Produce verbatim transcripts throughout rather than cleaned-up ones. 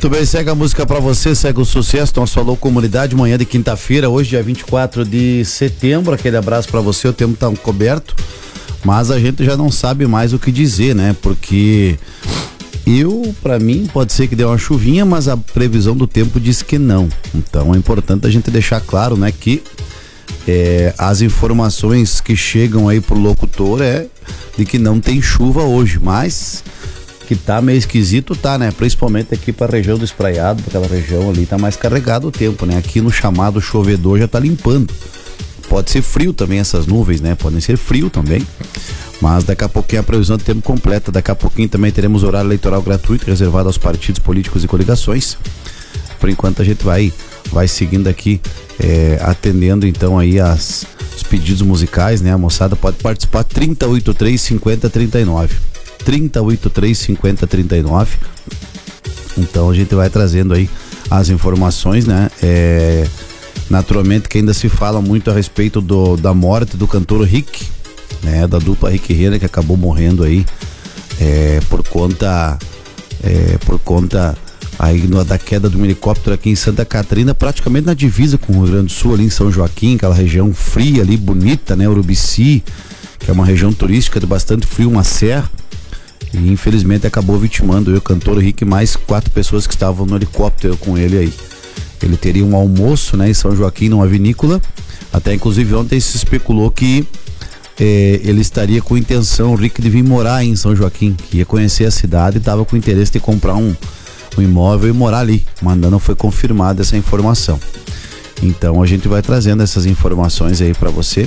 Muito bem, segue a música pra você, segue o sucesso, nosso Alô Comunidade, manhã de quinta-feira, hoje dia vinte e quatro de setembro, aquele abraço pra você, o tempo tá coberto, mas a gente já não sabe mais o que dizer, né, porque eu, pra mim, pode ser que dê uma chuvinha, mas a previsão do tempo diz que não, então é importante a gente deixar claro, né, que é, as informações que chegam aí pro locutor é de que não tem chuva hoje, mas que tá meio esquisito, tá, né? Principalmente aqui pra região do Espraiado, aquela região ali tá mais carregado o tempo, né? Aqui no chamado chovedor já tá limpando. Pode ser frio também essas nuvens, né? Podem ser frio também. Mas daqui a pouquinho a previsão de tempo completa. Daqui a pouquinho também teremos horário eleitoral gratuito reservado aos partidos políticos e coligações. Por enquanto a gente vai, vai seguindo aqui, é, atendendo então aí as, os pedidos musicais, né? A moçada pode participar trinta, oitenta e três, cinquenta, trinta e nove. trinta, oitenta e três, cinquenta, trinta e nove. Então a gente vai trazendo aí as informações, né? É, naturalmente que ainda se fala muito a respeito do, da morte do cantor Rick, né? Da dupla Rick Renner, que acabou morrendo aí é, por conta é, por conta aí no, da queda de um helicóptero aqui em Santa Catarina, praticamente na divisa com o Rio Grande do Sul, ali em São Joaquim, aquela região fria ali, bonita, né? Urubici, que é uma região turística de bastante frio, uma serra. E infelizmente acabou vitimando o cantor Rick, mais quatro pessoas que estavam no helicóptero com ele aí. Ele teria um almoço, né, em São Joaquim, numa vinícola. Até inclusive ontem se especulou que eh, ele estaria com intenção, o Rick, de vir morar em São Joaquim, que ia conhecer a cidade e estava com interesse de comprar um, um imóvel e morar ali. Mas ainda não foi confirmada essa informação. Então a gente vai trazendo essas informações aí para você.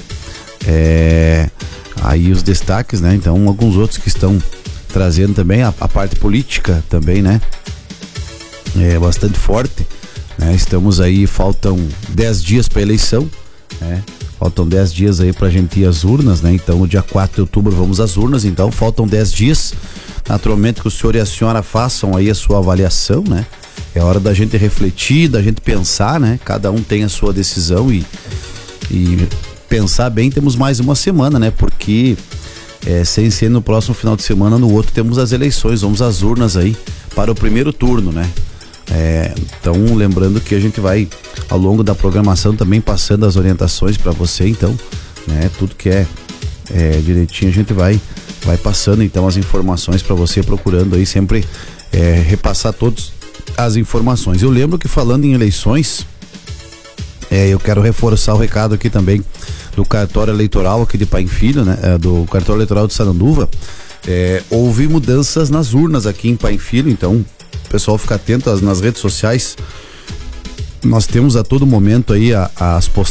É, aí os destaques, né? Então alguns outros que estão trazendo também a, a parte política também, né? É bastante forte, né? Estamos aí, faltam dez dias para eleição, né? Faltam dez dias aí pra gente ir às urnas, né? Então, no dia quatro de outubro vamos às urnas, então faltam dez dias. Naturalmente que o senhor e a senhora façam aí a sua avaliação, né? É hora da gente refletir, da gente pensar, né? Cada um tem a sua decisão e, e pensar bem. Temos mais uma semana, né? Porque É, sem ser no próximo final de semana, no outro temos as eleições, vamos às urnas aí para o primeiro turno, né? É, então, lembrando que a gente vai, ao longo da programação, também passando as orientações para você, então, né? Tudo que é, é direitinho, a gente vai, vai passando, então, as informações para você, procurando aí sempre é, repassar todas as informações. Eu lembro que, falando em eleições, é, eu quero reforçar o recado aqui também do cartório eleitoral aqui de Pai e Filho, né? É, do cartório eleitoral de Saranduva. É, houve mudanças nas urnas aqui em Pai e Filho, então o pessoal fica atento às, nas redes sociais. Nós temos a todo momento aí a, as postagens